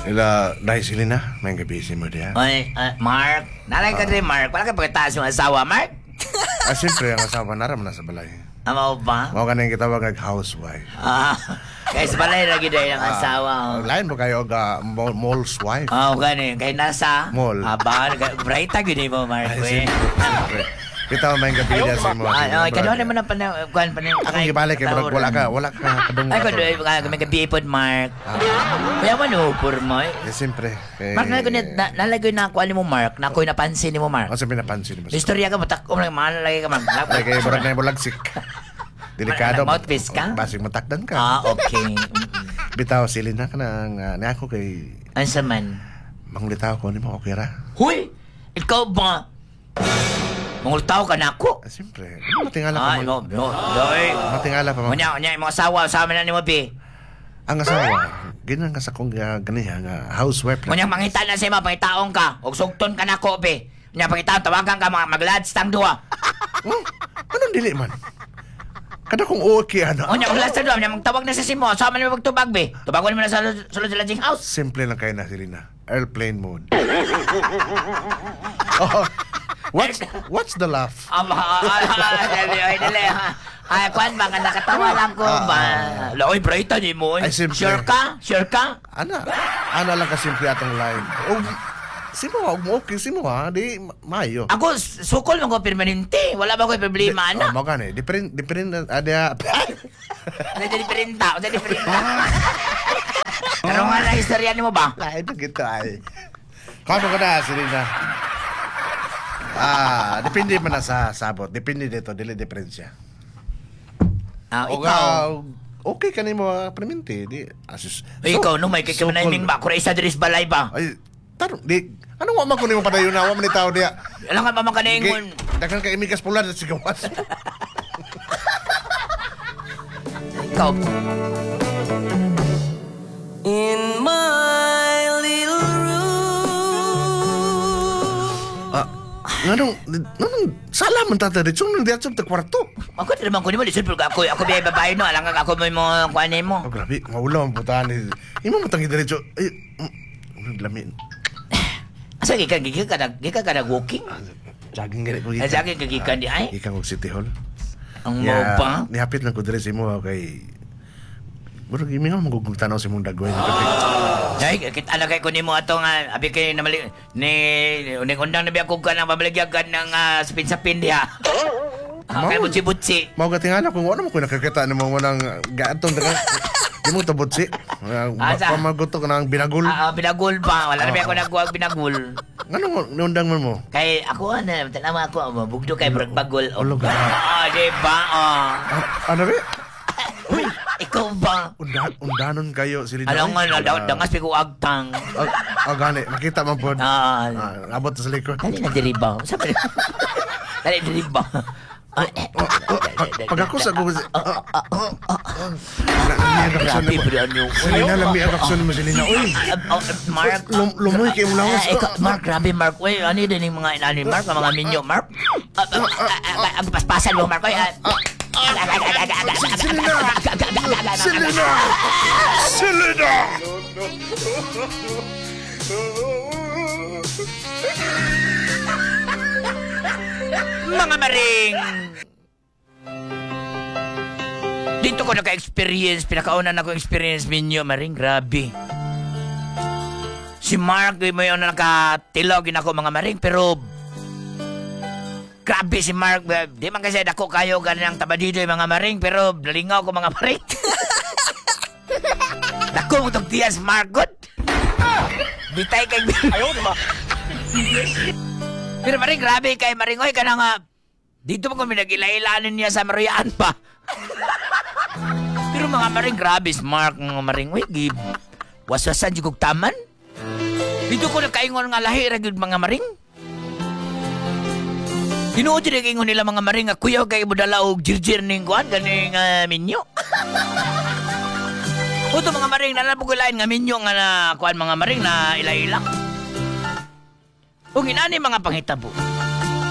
dahil sila na, may gabi si mo diya. Oy, Mark. Nalay ka rin, Mark. Wala ka pagkataas yung asawa, Mark? Siyempre, ang asawa naram na sa balay. Amaw ba? Mao ka nang kitawag ang housewife. Kaya sa balay lagi dahil ang asawa. Lain mo kayo ga mall's wife. Gani. Kaya nasa? Mall. Bright yun mo, Mark. Siyempre. Kita mo may gabi niya sa mo. Kaya naman ang kuhan pa Ako gibalik kay Brad, wala ka kadung. Ay, kung may gabi po, Mark. Kaya man upor mo. Siyempre. Mark, nalagay na kuhan mo, Mark. Na ako'y napansin mo, Mark. Kasi pinapansin mo. Istorya ka, matak ko lang, malalagay ka, Mark. Kaya Brad na yung bulagsik. Delikado. Mouthpiece ka? Basig matakdan ka. Okay. Bitaw sili na ka nang ako kay Ansa man? manglitaw ko ni mo okay ra. Huy! Ikaw ba? Mangultaw ka na ako. Siyempre. Matingala pa mo. Matingala pa mo. Unya, yung mga asawa, sama na ni mo, Bi. Ang asawa, ganyan ka sa kong ganiya nga housewife Unya, mangita na sa ima, pangitaong ka. O sugton ka na ako, Bi. Unya, pangitaong, tawagan ka, maglads tang duwa. Anong dili man? Kada kong okay, ano? Unya, maglads tang duwa. Unya, magtawag na sa simo. Sama na mo magtubag, Bi. Tubagon mo na sa sulod sa lodging house. Simple lang kayo na, Selena. Airplane mode. What's the laugh? Dali. Ay, kuhan ba ka nakatawa lang ko ba? Laoy, brighta ni mo. Ay, simple. Sure ka? Ana lang kasimple atong line. Sino mo okay, sino ha? Di, mayo. Ako, sukol mo ko permanente. Wala ba ko problema, ana? Mo gani, different, ada... Diferenta. Pero nga na istorya ni mo ba? Lain na kita ay. Kano ka na, Selena? Depende man na sa sabot. Depende dito, dili diferensya. Ikaw. Okay ka ni mo, permanente. Di, asus. Ikaw, no, may kikamanayning ba? Kura isa diris balay ba? Ay, ano nga man ko ni mo padayon na? Wa man ni tao diya. Alam nga pa man kanaingon. Dakan ka imikas pula na sigawas. Ikaw. In my little room. Nganong sala man tata dito nung diya sa kwarto. Ako naman ko ni mo, lisod pero ako biyay babae no, alang nga ako mo kuhanin mo. Grabe, maulaw ang putahan ni. Imo matangi diretso. Ay, lamin. Asa gika ka na walking? Jogging gani ko. Jogging ka di ay? Ikaw og City Hall. Ang mo pa? Nihapit lang ko dire sa imo kay bro, gimi nga magugugtanaw si mong dagway ni kape. Ay, kita alagay ko nimo ato nga abi kay namali ni undang na biya ko ka nang pabaligyagan ng sapin-sapin diha. Kay butsi-butsi. Mao ka tingala kung ano mo ko nakakita nimo mo nang gaatong daga. Di mo to butsi. Pamagutok na ang binagul. Binagul pa. Wala na biya ko nagkuha binagul. Ngano niundang mo? Kay ako tanawa ako bugdo kay bagol. Di ba? Ano ba? Uy, ikaw ba? Undanon kayo, Selena. Alam nga, dangas pi ko agtang. Gani, makita man po. Abot sa likod. Dali na diribaw. Sabi dali diribaw. Pag ako sa gusto. Grabe, bro, ano? Selena, lami ang aksyon mo, Selena. Uy, Mark. Lumoy kayo mo lang. Mark, grabe, Mark. Uy, ano yun yung mga inani, Mark? Mga minyo, Mark? Ang paspasan mo, Mark. Uy, Selena! Mga maring! Dito ko naka-experience, pinakauna na ko experience minyo, maring, grabe. Si Mark, mo yun na nakatilogin ako mga maring, pero grabe si Mark. Di man kasi dako kayo ganang tabadido yung mga maring, pero nalingaw ko mga maring. Dako mo itong tiyas, Mark, good. Bitay kay... Ayaw, di ba? Pero maring, grabe kay maring. Oy, ka na nga. Dito mo kung minagilailanin niya sa maruyaan pa. Pero mga maring, grabe si Mark, mga maring. Uy, waswasan di kong taman. Dito ko nakaingon nga lahi, ragid mga maring. Tinuod din nag-ingon nila mga maring nga kuyaw kay budala og jirjir ning kuan ganing minyo. Uto mga maring nalabugilain nga minyo nga kuan mga maring na ila-ila. Ug inani mga panghitabo.